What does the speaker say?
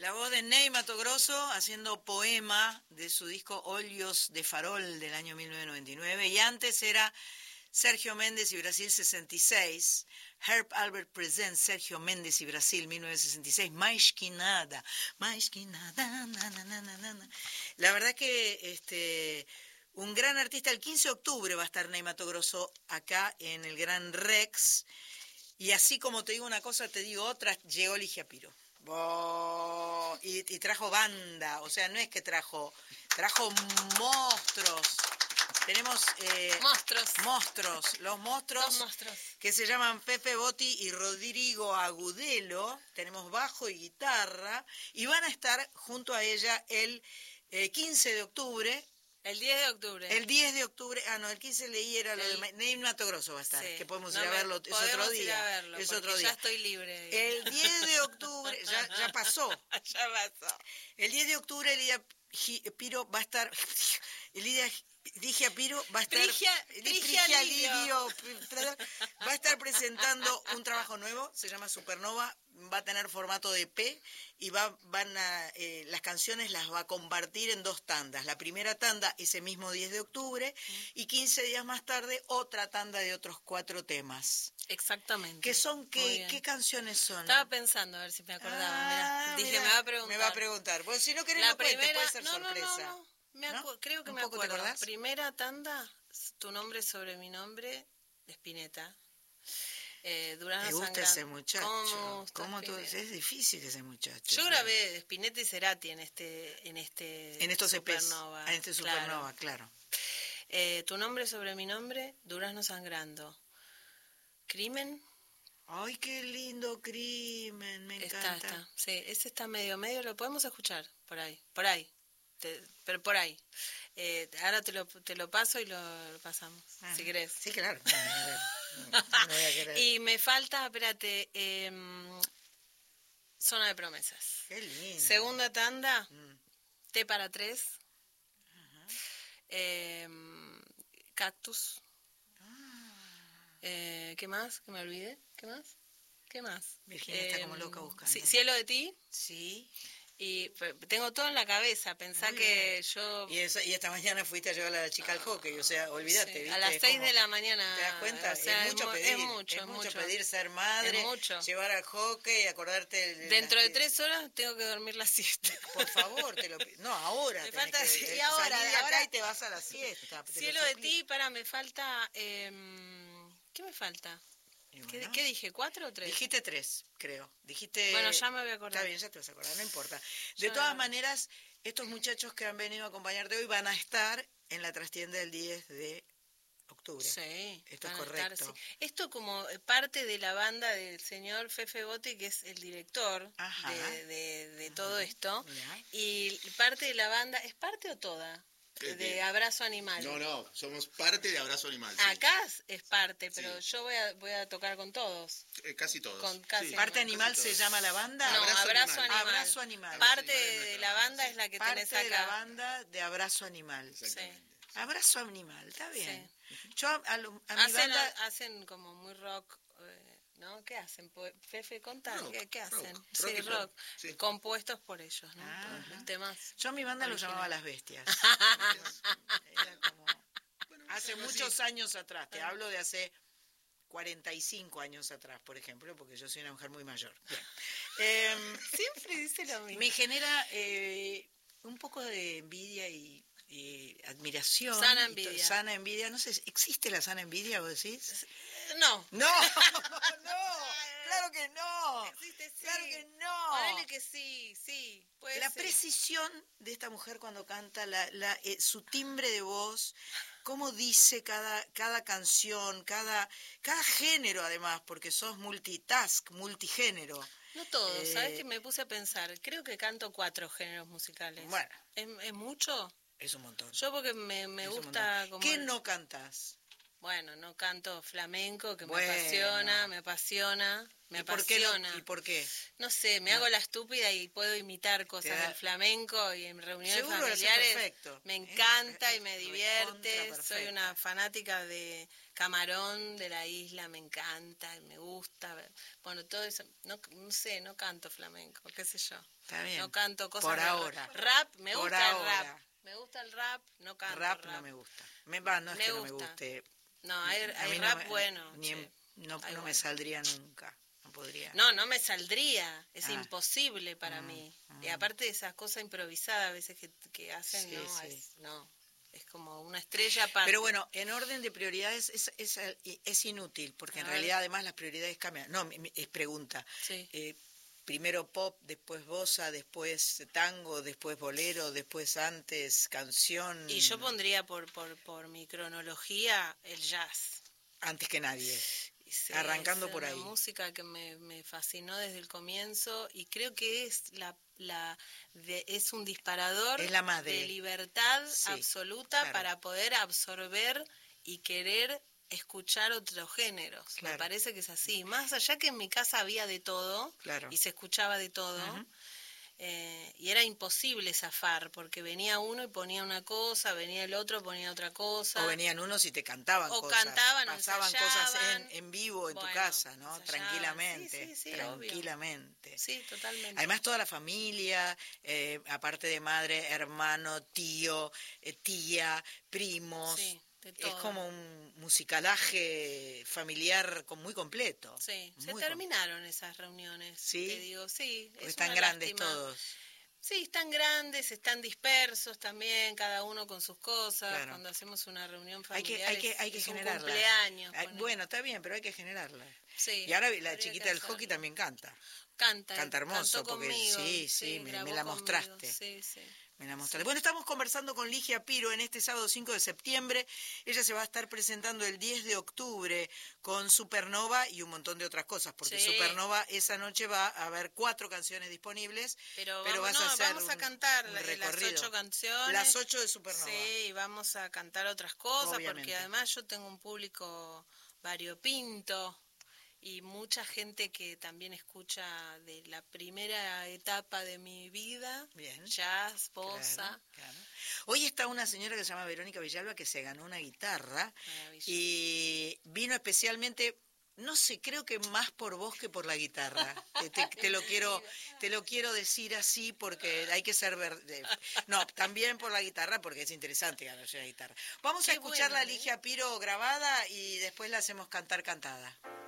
La voz de Ney Matogrosso haciendo poema de su disco Óleos de Farol del año 1999. Y antes era Sergio Méndez y Brasil 66. Herb Albert Presents Sergio Méndez y Brasil 1966. Mais que nada. Mais que nada. Na, na, na, na, na. La verdad que un gran artista. El 15 de octubre va a estar Ney Matogrosso acá en el Gran Rex. Y así como te digo una cosa, te digo otra. Llegó Ligia Piro. Oh, y trajo banda, o sea, no es que trajo monstruos. Tenemos los monstruos que se llaman Pepe Botti y Rodrigo Agudelo. Tenemos bajo y guitarra y van a estar junto a ella el 15 de octubre. El 10 de octubre. El 10 de octubre, el 15 leí era lo de Ney Matogrosso va a estar, sí, que podemos ir a verlo, es otro día. Ir a verlo, es otro día. Ya estoy libre. El 10 de octubre, ya pasó. Ya pasó. El 10 de octubre Ligia Piro va a estar, Ligia Piro va a estar, Ligia Lidio va a estar presentando un trabajo nuevo, se llama Supernova, va a tener formato de EP y las canciones las va a compartir en 2 tandas. La primera tanda ese mismo 10 de octubre y 15 días más tarde otra tanda de otros 4 temas. Exactamente. ¿Qué son? ¿Qué canciones son? Estaba pensando a ver si me acordaba. Dije, me va a preguntar. Bueno, si no querés lo cuentes, puede ser sorpresa. No. Creo que me acuerdo. ¿Te acordás? Primera tanda, Tu nombre sobre mi nombre, de Spinetta. Durano ¿Te gusta Sangrando. ese muchacho? ¿Cómo tú? Es difícil ese muchacho. Yo grabé Spinetta y Cerati en estos Supernova. En este Supernova, claro. Tu nombre sobre mi nombre, Durazno Sangrando. Crimen. Ay, qué lindo Crimen, me encanta. Sí, ese está medio, lo podemos escuchar por ahí. Pero por ahí. Ahora te lo paso y lo pasamos, si querés. Sí, claro. No voy a querer. Y me falta, espérate, Zona de Promesas. Qué lindo. Segunda tanda, T para 3. Cactus. ¿Qué más? ¿Que me olvidé? ¿Qué más? Virginia está como loca buscando. Sí, Cielo de ti. Sí. Y tengo todo en la cabeza, pensá que yo... Y esta mañana fuiste a llevar a la chica al hockey, o sea, olvídate. Sí, ¿viste? a las 6 de la mañana. ¿Te das cuenta? O sea, es mucho pedir ser madre, llevar al hockey, acordarte... Dentro de 3 horas tengo que dormir la siesta. Por favor, te lo pido. No, ahora. Me falta, y ahora, de acá y te vas a la siesta. Cielo de ti, me falta... ¿Qué me falta? Bueno, ¿Qué dije? ¿4 o 3? Dijiste 3, creo. Bueno, ya me voy a acordar. Está bien, ya te vas a acordar, no importa. De todas maneras, estos muchachos que han venido a acompañarte hoy van a estar en la trastienda del 10 de octubre. Sí. Esto es correcto. Sí. Esto como parte de la banda del señor Fefe Botti, que es el director de todo esto. Mirá. Y parte de la banda, ¿es parte o toda? De Abrazo Animal. No, somos parte de Abrazo Animal. Sí. Acá es parte, pero sí. yo voy a tocar con todos. Casi todos. Casi. ¿Parte Animal se llama la banda? No, Abrazo Animal. Abrazo Animal. Parte de la banda es la que tenés acá. Parte de la banda de Abrazo Animal. Exactamente. Sí. Abrazo Animal, está bien. Sí. Yo a mi banda... Hacen como muy rock... ¿no? ¿Qué hacen? Fefe, contá, ¿qué hacen? Rock. Sí. Compuestos por ellos, ¿no? Los temas. Yo a mi banda lo llamaba Las Bestias. Era como... hace muchos años atrás, te hablo de hace 45 años atrás, por ejemplo, porque yo soy una mujer muy mayor. Siempre dice lo mismo. Me genera un poco de envidia y admiración. Sana envidia. No sé, ¿existe la sana envidia, vos decís? No. No, claro que no. Existe, sí. Claro que no. Ponele que sí, puede la ser. precisión de esta mujer cuando canta, su timbre de voz, cómo dice cada canción, cada género además, porque sos multigénero. No todo, ¿sabes qué? Me puse a pensar, creo que canto 4 géneros musicales. Bueno. ¿Es mucho? Es un montón. Yo porque me gusta como... ¿Qué no cantás? Bueno, no canto flamenco, que Bueno. me apasiona. ¿Y por qué? No sé, me hago la estúpida y puedo imitar cosas del flamenco y en reuniones Seguro lo haces familiares. perfecto. Me encanta y me recontra divierte. Soy perfecta. una fanática de Camarón, de la isla, me encanta y me gusta. Bueno, todo eso, no sé, no canto flamenco, qué sé yo. Está bien. No canto cosas Por de ahora. rap, me Por gusta ahora. el rap. Me gusta el rap, no canto Rap no me gusta. No es que no me guste. No, hay A mí rap bueno. No Hay me bueno. saldría nunca. No podría. No me saldría. Es imposible para Mm, mí. Y aparte de esas cosas improvisadas a veces que hacen, Sí, no, sí. es como una estrella aparte. Pero bueno, en orden de prioridades es inútil, porque en realidad además las prioridades cambian. No, es pregunta. Sí. Primero pop, después bossa, después tango, después bolero, después antes canción. Y yo pondría por mi cronología el jazz. Antes que nadie. Sí, Arrancando por ahí. Es una música que me fascinó desde el comienzo y creo que es es un disparador Es la madre. de libertad Sí, absoluta, claro. para poder absorber y querer escuchar otros géneros. Claro. Me parece que es así. Más allá que en mi casa había de todo, Claro. y se escuchaba de todo. Uh-huh. Y era imposible zafar, porque venía uno y ponía una cosa, venía el otro, ponía otra cosa. O venían unos y te cantaban o cosas. cantaban, pasaban ensayaban. cosas en vivo en tu casa, ¿no? Ensayaban. Tranquilamente. Sí, tranquilamente. Obvio. Sí, totalmente. Además toda la familia, aparte de madre, hermano, tío, tía, primos. Sí, de todo. Es como un musicalaje familiar muy completo. Sí, muy se terminaron esas reuniones. ¿Sí? Te digo, sí. Porque es están una grandes lástima. todos. Sí, están grandes, están dispersos también, cada uno con sus cosas. Claro. Cuando hacemos una reunión familiar hay que es generarla. un cumpleaños. Bueno, está bien, pero hay que generarla. Sí, y ahora la chiquita del hockey también canta. Canta hermoso, porque conmigo, sí, me grabó la conmigo. mostraste. Sí. Me la mostraste. Bueno, estamos conversando con Ligia Piro en este sábado 5 de septiembre. Ella se va a estar presentando el 10 de octubre con Supernova y un montón de otras cosas, porque Supernova esa noche va a haber 4 canciones disponibles, pero vamos a cantar las 8 canciones. Las 8 de Supernova. Sí, y vamos a cantar otras cosas, Obviamente. porque además yo tengo un público variopinto. Y mucha gente que también escucha de la primera etapa de mi vida, Bien. jazz, bossa. Claro. Hoy está una señora que se llama Verónica Villalba que se ganó una guitarra y vino especialmente, no sé, creo que más por vos que por la guitarra. te lo quiero decir así porque hay que ser no, también por la guitarra porque es interesante ganarse una guitarra. Vamos a escuchar la Ligia Piro grabada y después la hacemos cantada.